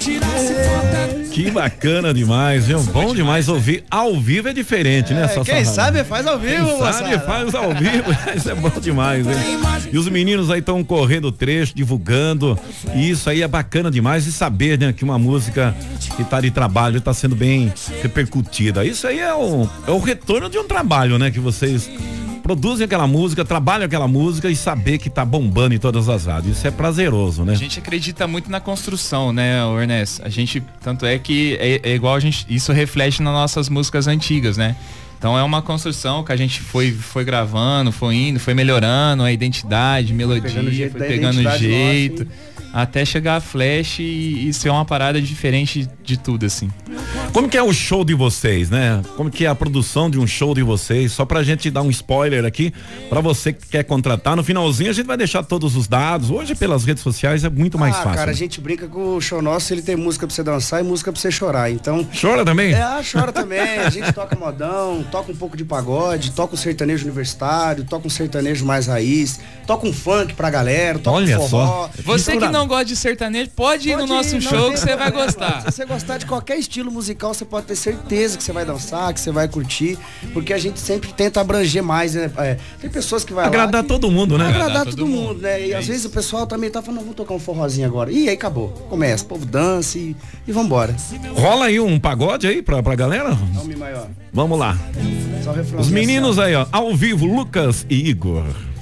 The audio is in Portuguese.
Que bacana demais, viu? Bom demais ouvir. Ao vivo é diferente, né? Quem sabe faz ao vivo, Quem sabe faz ao vivo. Isso é bom demais, hein? E os meninos aí estão correndo o trecho, divulgando. E isso aí é bacana demais. E saber, né, que uma música que tá de trabalho está sendo bem repercutida. Isso aí é o retorno de um trabalho, né? Que vocês produzem aquela música, trabalham aquela música e saber que tá bombando em todas as rádios. Isso é prazeroso, né? A gente acredita muito na construção, né, Ernesto? A gente, tanto é que é igual isso reflete nas nossas músicas antigas, né? Então é uma construção que a gente foi gravando, foi indo, foi melhorando a identidade, melodia, foi pegando jeito. Até chegar a Flash e ser uma parada diferente de tudo, assim. Como que é o show de vocês, né? Como que é a produção de um show de vocês? Só pra gente dar um spoiler aqui, pra você que quer contratar, no finalzinho a gente vai deixar todos os dados. Hoje pelas redes sociais é muito mais fácil. Cara, a gente brinca com o show nosso, ele tem música pra você dançar e música pra você chorar, então... Chora também? Chora também, a gente toca modão, toca um pouco de pagode, toca um sertanejo universitário, toca um sertanejo mais raiz, toca um funk pra galera, toca um forró. Só. Você que não gosta de sertanejo, pode ir no nosso show que você vai gostar. Se você gostar de qualquer estilo musical, você pode ter certeza que você vai dançar, que você vai curtir, porque a gente sempre tenta abranger mais, né? Tem pessoas que vai agradar lá todo mundo, né? Agradar todo mundo, né? E às vezes o pessoal também tá falando, vamos tocar um forrozinho agora. E aí acabou. Começa, o povo dança e vambora. Rola aí um pagode aí pra galera? Não, Mi maior. Vamos lá. Só o refrãozinho. Os meninos aí, ó, ao vivo, Lucas e Igor.